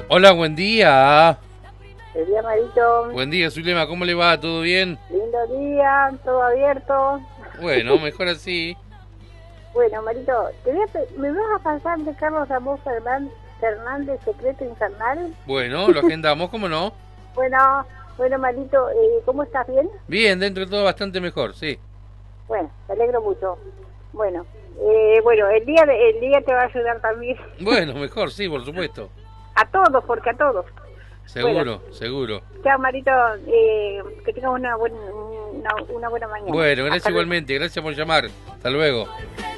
Hola, buen día. El día, Marito. Buen día, Zulema, ¿cómo le va? ¿Todo bien? Lindo día, todo abierto. Bueno, mejor así. Bueno, Marito, ¿me vas a pasar de Carlos Ramón Fernández, Secreto Infernal? Bueno, lo agendamos, ¿cómo no? Bueno, bueno, Marito, ¿cómo estás? ¿Bien? Bien, dentro de todo bastante mejor, sí. Bueno, me alegro mucho. Bueno, bueno, el día te va a ayudar también. Bueno, mejor, sí, por supuesto. A todos, porque a todos. Bueno, Seguro, seguro. chao, Marito, que tengas una buena mañana. Bueno, gracias Hasta luego. igualmente, gracias por llamar. Hasta luego.